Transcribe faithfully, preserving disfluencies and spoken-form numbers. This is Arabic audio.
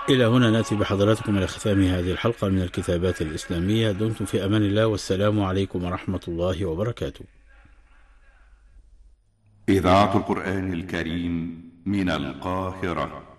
إلى هنا نأتي بحضراتكم إلى ختام هذه الحلقة من الكتابات الإسلامية. دمتم في أمان الله، والسلام عليكم ورحمة الله وبركاته. إذاعة القرآن الكريم من القاهرة.